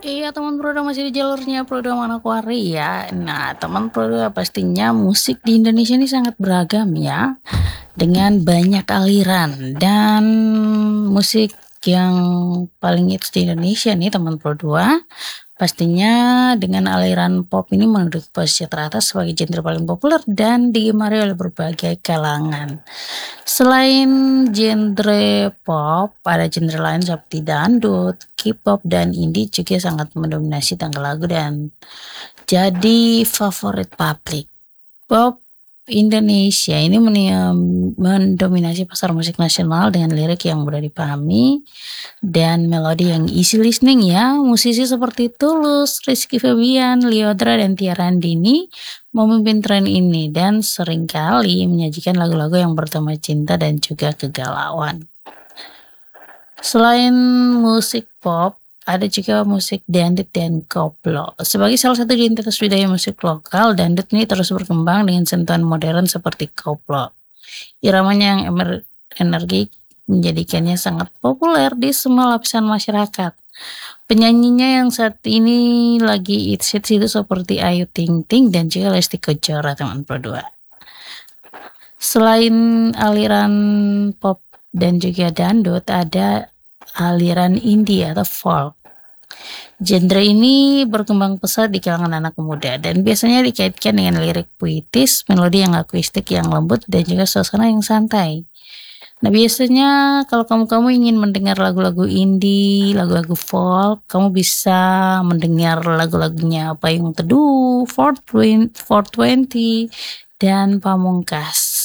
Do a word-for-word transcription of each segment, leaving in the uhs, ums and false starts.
Iya teman Pro dua masih di jalurnya Pro dua Manokwari ya. Nah teman Pro dua pastinya musik di Indonesia ini sangat beragam ya. Dengan banyak aliran dan musik yang paling hits di Indonesia nih teman Pro dua. Pastinya dengan aliran pop ini menduduki posisi teratas sebagai genre paling populer dan digemari oleh berbagai kalangan. Selain genre pop, ada genre lain seperti dangdut, K-pop, dan indie juga sangat mendominasi tanggal lagu dan jadi favorit publik. Pop Indonesia ini meni- mendominasi pasar musik nasional dengan lirik yang mudah dipahami dan melodi yang easy listening ya. Musisi seperti Tulus, Rizky Febian, Lyodra, dan Tiara Andini memimpin tren ini dan seringkali menyajikan lagu-lagu yang bertema cinta dan juga kegalauan. Selain musik pop, ada juga musik dangdut dan koplo. Sebagai salah satu identitas budaya musik lokal, dangdut ini terus berkembang dengan sentuhan modern seperti koplo. Iramanya yang emer- energik menjadikannya sangat populer di semua lapisan masyarakat. Penyanyinya yang saat ini lagi hits itu seperti Ayu Ting Ting dan juga Lesti Kejora teman Pro dua. Selain aliran pop dan juga dangdut, ada aliran indie atau folk. Genre ini berkembang pesat di kalangan anak muda dan biasanya dikaitkan dengan lirik puitis, melodi yang akustik yang lembut dan juga suasana yang santai. Nah biasanya kalau kamu-kamu ingin mendengar lagu-lagu indie, lagu-lagu folk, kamu bisa mendengar lagu-lagunya Payung Teduh, four twenty, dan Pamungkas.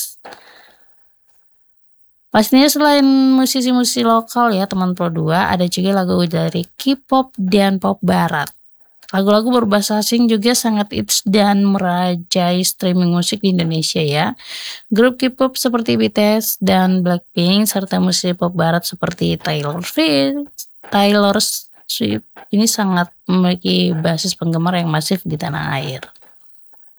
Pastinya selain musisi-musisi lokal ya teman Pro dua, ada juga lagu dari K-pop dan pop barat. Lagu-lagu berbahasa asing juga sangat hits dan merajai streaming musik di Indonesia ya. Grup K-pop seperti B T S dan Blackpink serta musisi pop barat seperti Taylor Swift, Taylor Swift ini sangat memiliki basis penggemar yang masif di tanah air.